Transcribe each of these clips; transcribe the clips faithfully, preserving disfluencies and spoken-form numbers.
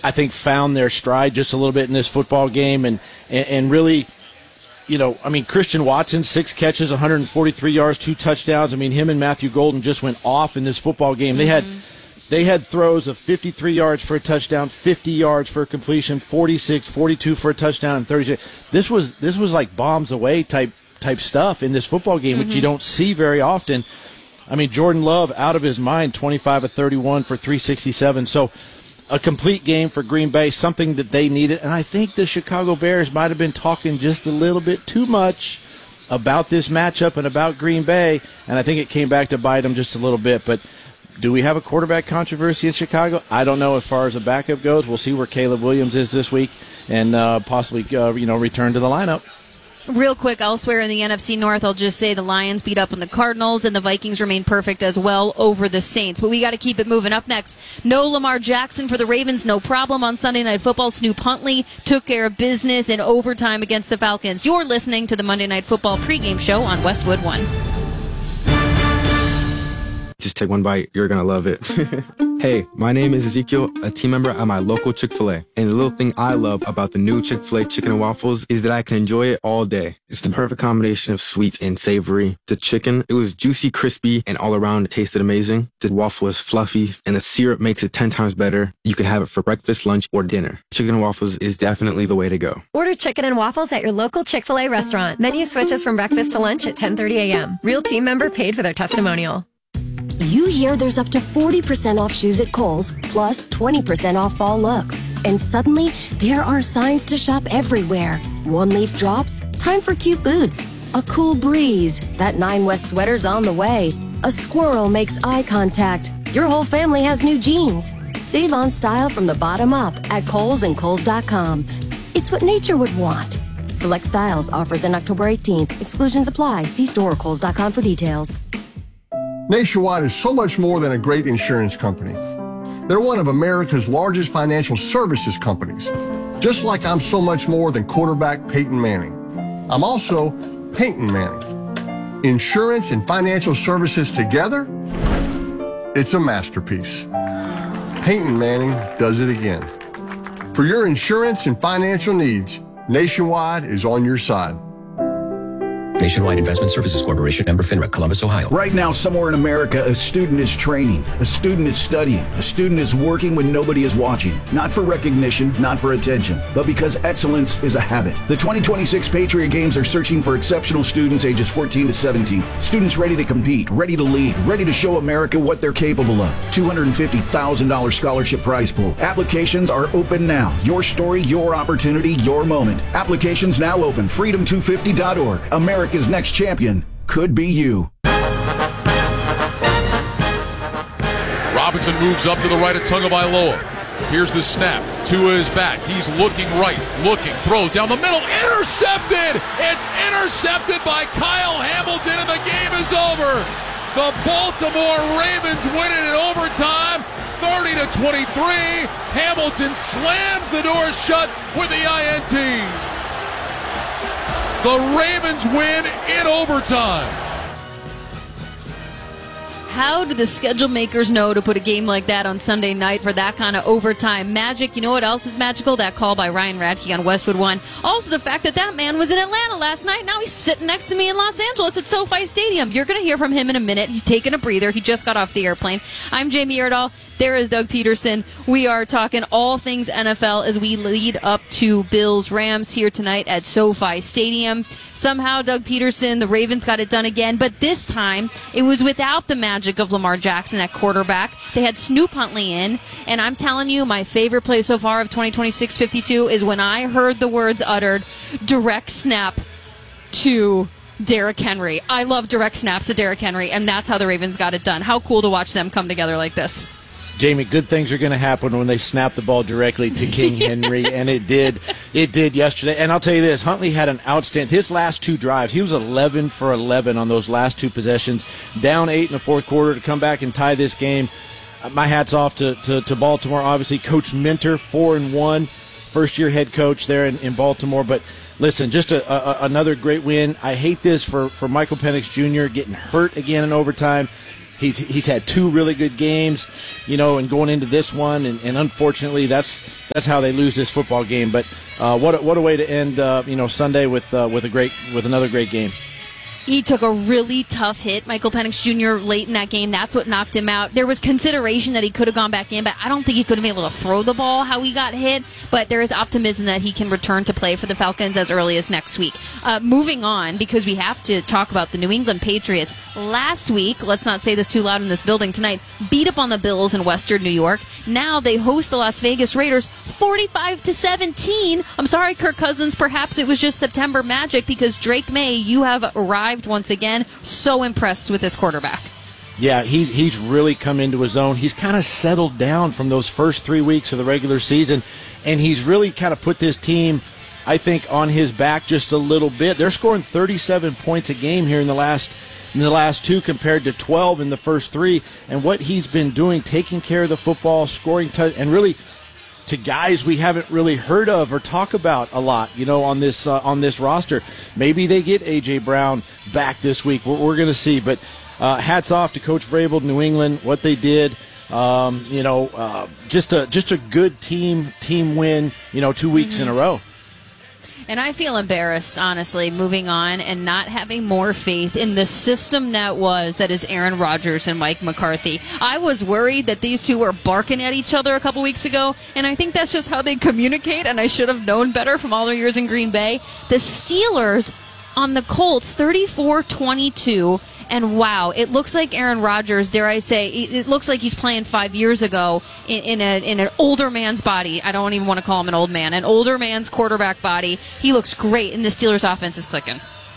I think, found their stride just a little bit in this football game, and, and, and really, you know, I mean, Christian Watson, six catches, one hundred forty-three yards, two touchdowns. I mean, him and Matthew Golden just went off in this football game. They had they had throws of fifty-three yards for a touchdown, fifty yards for a completion, forty-six, forty-two for a touchdown, and thirty-six. This was this was like bombs away type type stuff in this football game, mm-hmm. which you don't see very often. I mean, Jordan Love out of his mind, twenty-five of thirty-one for three sixty-seven. So a complete game for Green Bay, something that they needed. And I think the Chicago Bears might have been talking just a little bit too much about this matchup and about Green Bay, and I think it came back to bite them just a little bit. But do we have a quarterback controversy in Chicago? I don't know as far as a backup goes. We'll see where Caleb Williams is this week and uh, possibly uh, you know return to the lineup. Real quick, elsewhere in the N F C North, I'll just say the Lions beat up on the Cardinals, and the Vikings remain perfect as well over the Saints. But we got to keep it moving. Up next, no Lamar Jackson for the Ravens, no problem on Sunday Night Football. Snoop Huntley took care of business in overtime against the Falcons. You're listening to the Monday Night Football pregame show on Westwood One. Just take one bite. You're going to love it. Hey, my name is Ezekiel, a team member at my local Chick-fil-A. And the little thing I love about the new Chick-fil-A chicken and waffles is that I can enjoy it all day. It's the perfect combination of sweet and savory. The chicken, it was juicy, crispy, and all around it tasted amazing. The waffle is fluffy, and the syrup makes it ten times better. You can have it for breakfast, lunch, or dinner. Chicken and waffles is definitely the way to go. Order chicken and waffles at your local Chick-fil-A restaurant. Menu switches from breakfast to lunch at ten thirty a.m. Real team member paid for their testimonial. You hear there's up to forty percent off shoes at Kohl's, plus twenty percent off fall looks. And suddenly, there are signs to shop everywhere. One leaf drops, time for cute boots. A cool breeze, that Nine West sweater's on the way. A squirrel makes eye contact. Your whole family has new jeans. Save on style from the bottom up at Kohl's and Kohl's dot com. It's what nature would want. Select styles, offers in October eighteenth. Exclusions apply. See store or Kohl's dot com for details. Nationwide is so much more than a great insurance company. They're one of America's largest financial services companies, just like I'm so much more than quarterback Peyton Manning. I'm also Peyton Manning. Insurance and financial services together, it's a masterpiece. Peyton Manning does it again. For your insurance and financial needs, Nationwide is on your side. Nationwide Investment Services Corporation, member FINRA, Columbus, Ohio. Right now, somewhere in America, a student is training, a student is studying, a student is working when nobody is watching. Not for recognition, not for attention, but because excellence is a habit. The twenty twenty-six Patriot Games are searching for exceptional students ages fourteen to seventeen. Students ready to compete, ready to lead, ready to show America what they're capable of. two hundred fifty thousand dollars scholarship prize pool. Applications are open now. Your story, your opportunity, your moment. Applications now open. freedom two fifty dot org. America America's next champion could be you. Robinson moves up to the right of Tagovailoa. Here's the snap. Tua is back. He's looking right, looking, throws down the middle. Intercepted! It's intercepted by Kyle Hamilton, and the game is over. The Baltimore Ravens win it in overtime, thirty to twenty-three. Hamilton slams the door shut with the I N T. The Ravens win in overtime. How do the schedule makers know to put a game like that on Sunday night for that kind of overtime magic? You know what else is magical? That call by Ryan Radke on Westwood One. Also, the fact that that man was in Atlanta last night. Now he's sitting next to me in Los Angeles at SoFi Stadium. You're going to hear from him in a minute. He's taking a breather. He just got off the airplane. I'm Jamie Erdahl. There is Doug Peterson. We are talking all things N F L as we lead up to Bills-Rams here tonight at SoFi Stadium. Somehow, Doug Peterson, the Ravens got it done again, but this time it was without the magic of Lamar Jackson at quarterback. They had Snoop Huntley in, and I'm telling you, my favorite play so far of twenty twenty-six fifty-two is when I heard the words uttered, direct snap to Derrick Henry. I love direct snaps to Derrick Henry, and that's how the Ravens got it done. How cool to watch them come together like this. Jamie, good things are going to happen when they snap the ball directly to King Henry, yes. And it did. It did yesterday. And I'll tell you this, Huntley had an outstanding, his last two drives, he was eleven for eleven on those last two possessions, down eight in the fourth quarter to come back and tie this game. My hat's off to, to, to Baltimore. Obviously, Coach Minter, four and one, first-year head coach there in, in Baltimore. But listen, just a, a, another great win. I hate this for, for Michael Penix Junior getting hurt again in overtime. He's he's had two really good games, you know, and going into this one, and, and unfortunately, that's that's how they lose this football game. But uh, what a, what a way to end, uh, you know, Sunday with uh, with a great with another great game. He took a really tough hit, Michael Penix Junior, late in that game. That's what knocked him out. There was consideration that he could have gone back in, but I don't think he could have been able to throw the ball how he got hit. But there is optimism that he can return to play for the Falcons as early as next week. Uh, moving on, because we have to talk about the New England Patriots. Last week, let's not say this too loud in this building tonight, beat up on the Bills in Western New York. Now they host the Las Vegas Raiders forty-five to seventeen. I'm sorry, Kirk Cousins, perhaps it was just September magic, because Drake May, you have arrived once again. So impressed with this quarterback. Yeah, he, he's really come into his own. He's kind of settled down from those first three weeks of the regular season, and he's really kind of put this team, I think, on his back just a little bit. They're scoring thirty-seven points a game here in the last in the last two compared to twelve in the first three, and what he's been doing, taking care of the football, scoring, t- and really to guys we haven't really heard of or talk about a lot, you know, on this uh, on this roster. Maybe they get A J. Brown back this week. We're, we're going to see. But uh, hats off to Coach Vrabel, New England, what they did. Um, you know, uh, just a just a good team team win. You know, two weeks mm-hmm. in a row. And I feel embarrassed, honestly, moving on and not having more faith in the system that was, that is Aaron Rodgers and Mike McCarthy. I was worried that these two were barking at each other a couple weeks ago, and I think that's just how they communicate, and I should have known better from all their years in Green Bay. The Steelers on the Colts, thirty-four twenty-two, and wow, it looks like Aaron Rodgers, dare I say, it looks like he's playing five years ago in, in, a, in an older man's body. I don't even want to call him an old man. An older man's quarterback body. He looks great, and the Steelers' offense is clicking.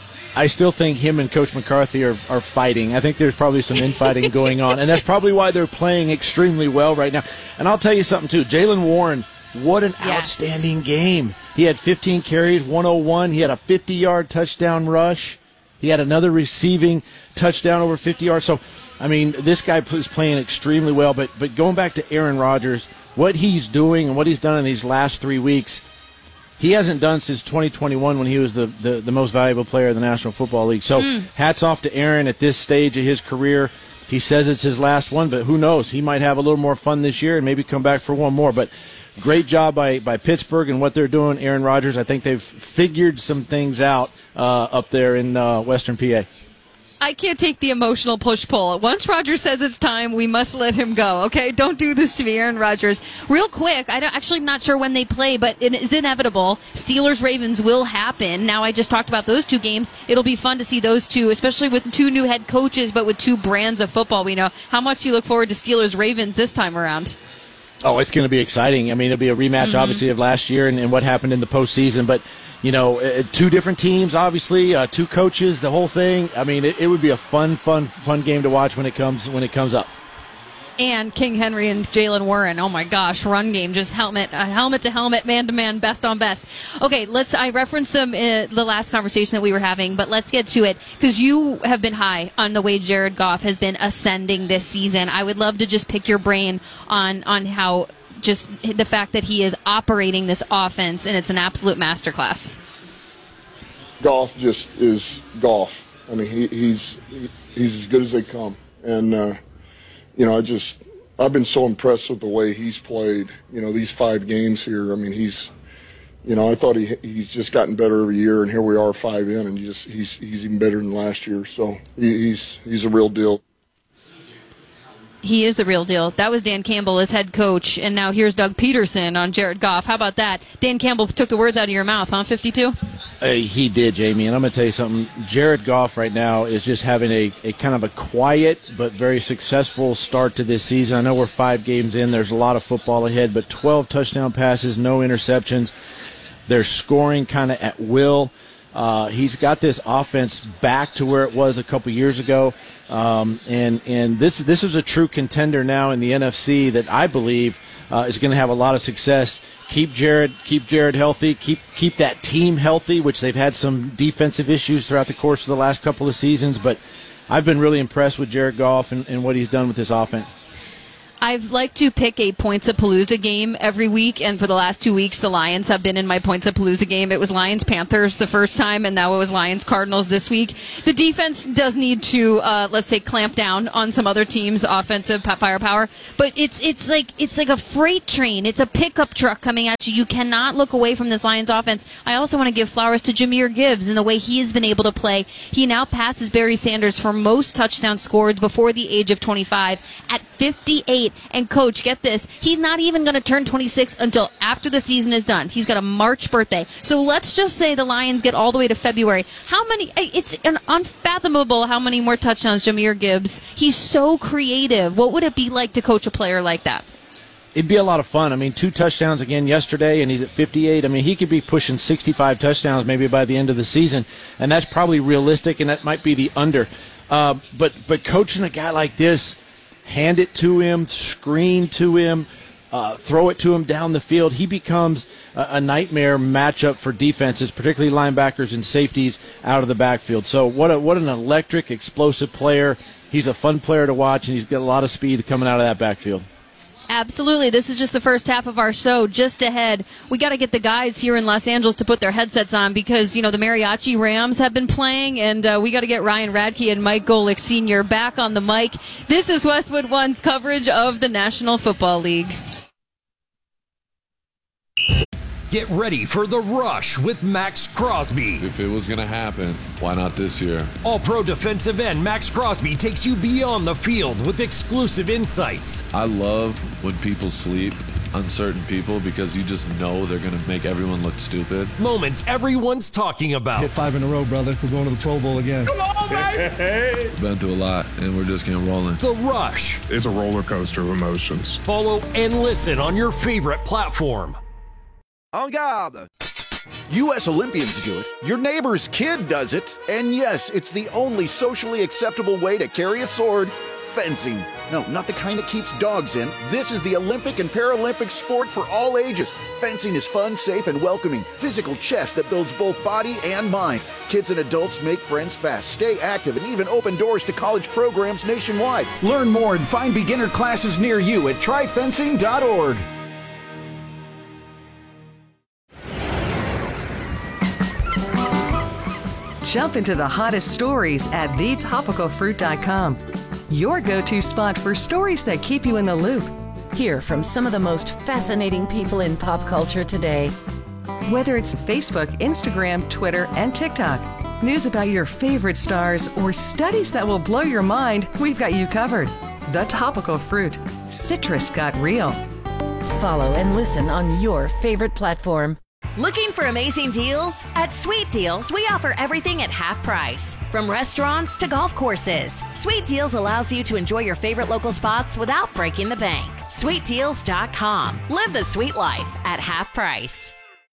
I still think him and Coach McCarthy are, are fighting. I think there's probably some infighting going on, and that's probably why they're playing extremely well right now. And I'll tell you something, too. Jaylen Warren, what an yes. outstanding game. He had fifteen carries, one oh one. He had a fifty-yard touchdown rush. He had another receiving touchdown over fifty yards. So, I mean, this guy is playing extremely well. But but going back to Aaron Rodgers, what he's doing and what he's done in these last three weeks, he hasn't done since twenty twenty-one when he was the, the, the most valuable player in the National Football League. So mm. hats off to Aaron at this stage of his career. He says it's his last one, but who knows? He might have a little more fun this year and maybe come back for one more. But great job by, by Pittsburgh and what they're doing. Aaron Rodgers, I think they've figured some things out uh, up there in uh, Western P A. I can't take the emotional push-pull. Once Rodgers says it's time, we must let him go, okay? Don't do this to me, Aaron Rodgers. Real quick, I don't, actually I'm not sure when they play, but it is inevitable. Steelers-Ravens will happen. Now, I just talked about those two games. It'll be fun to see those two, especially with two new head coaches, but with two brands of football we know. How much do you look forward to Steelers-Ravens this time around? Oh, it's going to be exciting. I mean, it'll be a rematch, mm-hmm. obviously, of last year and, and what happened in the postseason. But, you know, uh, two different teams, obviously, uh, two coaches, the whole thing. I mean, it, it would be a fun, fun, fun game to watch when it comes when it comes up. And King Henry and Jaylen Warren. Oh my gosh, run game, just helmet, uh, helmet to helmet, man to man, best on best. Okay, let's. I referenced them in the last conversation that we were having, but let's get to it because you have been high on the way Jared Goff has been ascending this season. I would love to just pick your brain on on how just the fact that he is operating this offense and it's an absolute masterclass. Goff just is Goff. I mean, he, he's he's as good as they come, and. Uh, You know, I just, I've been so impressed with the way he's played, you know, these five games here. I mean, he's, you know, I thought he he's just gotten better every year, and here we are five in, and just he's he's even better than last year. So he, he's he's a real deal. He is the real deal. That was Dan Campbell as head coach, and now here's Doug Peterson on Jared Goff. How about that? Dan Campbell took the words out of your mouth, huh, fifty-two? Uh, he did, Jamie, and I'm going to tell you something. Jared Goff right now is just having a, a kind of a quiet but very successful start to this season. I know we're five games in. There's a lot of football ahead, but twelve touchdown passes, no interceptions. They're scoring kind of at will. Uh, he's got this offense back to where it was a couple years ago, um, and and this this is a true contender now in the N F C that I believe uh, is going to have a lot of success. Keep Jared keep Jared healthy, keep keep that team healthy, which they've had some defensive issues throughout the course of the last couple of seasons. But I've been really impressed with Jared Goff and, and what he's done with his offense. I've liked to pick a Points-A-Palooza game every week, and for the last two weeks, the Lions have been in my Points-A-Palooza game. It was Lions-Panthers the first time, and now it was Lions-Cardinals this week. The defense does need to, uh, let's say, clamp down on some other teams' offensive firepower, but it's it's like it's like a freight train. It's a pickup truck coming at you. You cannot look away from this Lions offense. I also want to give flowers to Jahmyr Gibbs and the way he has been able to play. He now passes Barry Sanders for most touchdowns scored before the age of twenty-five at fifty-eight. And coach, get this, he's not even going to turn twenty-six until after the season is done. He's got a March birthday. So let's just say the Lions get all the way to February. How many, it's unfathomable how many more touchdowns Jahmyr Gibbs. He's so creative. What would it be like to coach a player like that? It'd be a lot of fun. I mean, two touchdowns again yesterday, and he's at fifty-eight. I mean, he could be pushing sixty-five touchdowns maybe by the end of the season, and that's probably realistic, and that might be the under. Uh, but but coaching a guy like this, hand it to him, screen to him, uh, throw it to him down the field, he becomes a, a nightmare matchup for defenses, particularly linebackers and safeties out of the backfield. So what a, what an electric, explosive player. He's a fun player to watch, and he's got a lot of speed coming out of that backfield. Absolutely. This is just the first half of our show. Just ahead, we got to get the guys here in Los Angeles to put their headsets on because, you know, the Mariachi Rams have been playing, and uh, we got to get Ryan Radke and Mike Golick Senior back on the mic. This is Westwood One's coverage of the National Football League. Get ready for The Rush with Max Crosby. If it was going to happen, why not this year? All-pro defensive end Max Crosby takes you beyond the field with exclusive insights. I love when people sleep on certain people because you just know they're going to make everyone look stupid. Moments everyone's talking about. Hit five in a row, brother. We're going to the Pro Bowl again. Come on, baby! Been through a lot, and we're just getting rolling. The Rush. It's a roller coaster of emotions. Follow and listen on your favorite platform. En garde! U S Olympians do it, your neighbor's kid does it, and yes, it's the only socially acceptable way to carry a sword, fencing. No, not the kind that keeps dogs in. This is the Olympic and Paralympic sport for all ages. Fencing is fun, safe, and welcoming. Physical chess that builds both body and mind. Kids and adults make friends fast, stay active, and even open doors to college programs nationwide. Learn more and find beginner classes near you at try fencing dot org. Jump into the hottest stories at the topical fruit dot com. Your go-to spot for stories that keep you in the loop. Hear from some of the most fascinating people in pop culture today. Whether it's Facebook, Instagram, Twitter, and TikTok, news about your favorite stars, or studies that will blow your mind, we've got you covered. The Topical Fruit. Citrus got real. Follow and listen on your favorite platform. Looking for amazing deals? At Sweet Deals, we offer everything at half price. From restaurants to golf courses, Sweet Deals allows you to enjoy your favorite local spots without breaking the bank. sweet deals dot com. Live the sweet life at half price.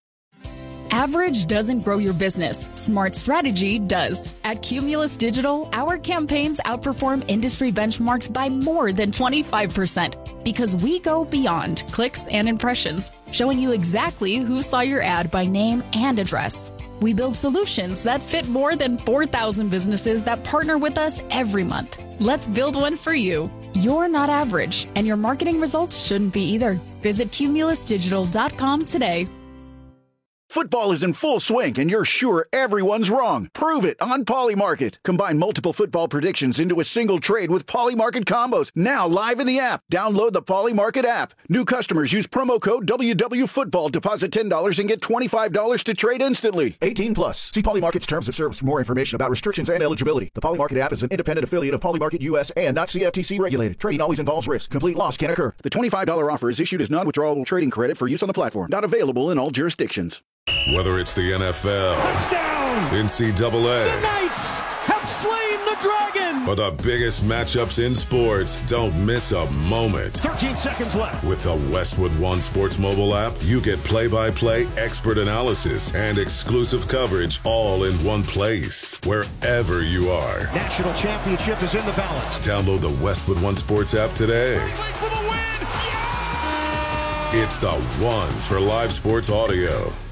Average doesn't grow your business. Smart strategy does. At Cumulus Digital, our campaigns outperform industry benchmarks by more than twenty-five percent because we go beyond clicks and impressions, showing you exactly who saw your ad by name and address. We build solutions that fit more than four thousand businesses that partner with us every month. Let's build one for you. You're not average, and your marketing results shouldn't be either. Visit cumulus digital dot com today. Football is in full swing, and you're sure everyone's wrong. Prove it on Polymarket. Combine multiple football predictions into a single trade with Polymarket combos. Now live in the app. Download the Polymarket app. New customers use promo code W W Football. Deposit ten dollars and get twenty-five dollars to trade instantly. eighteen plus. See Polymarket's terms of service for more information about restrictions and eligibility. The Polymarket app is an independent affiliate of Polymarket U S and not C F T C regulated. Trading always involves risk. Complete loss can occur. The twenty-five dollars offer is issued as non-withdrawable trading credit for use on the platform. Not available in all jurisdictions. Whether it's the N F L, touchdown, N C double A, the Knights have slain the dragon, or the biggest matchups in sports, don't miss a moment. thirteen seconds left. With the Westwood One Sports mobile app, you get play-by-play, expert analysis, and exclusive coverage all in one place, wherever you are. National championship is in the balance. Download the Westwood One Sports app today. For the win. Yeah! It's the one for live sports audio.